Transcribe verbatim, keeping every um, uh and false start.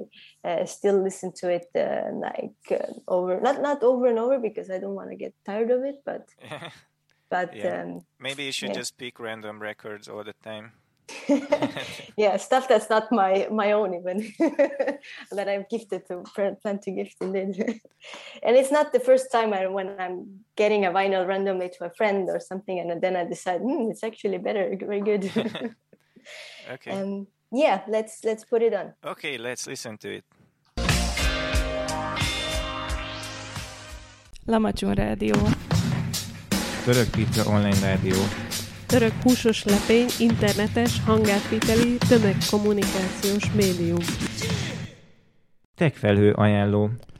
I uh, still listen to it uh, like uh, over, not not over and over because I don't want to get tired of it, but but yeah. um, maybe you should yeah. just pick random records all the time. Yeah, stuff that's not my my own even that I've gifted to plan to gift indeed. And it's not the first time I, when I'm getting a vinyl randomly to a friend or something, and then I decide hmm, it's actually better, very good. Okay. Um, yeah, let's let's put it on. Okay, let's listen to it. Lamacson Rádió. Török Pizza online rádió. Török húsos lepény, internetes, hangátviteli, tömegkommunikációs médium. Techfelhő ajánló.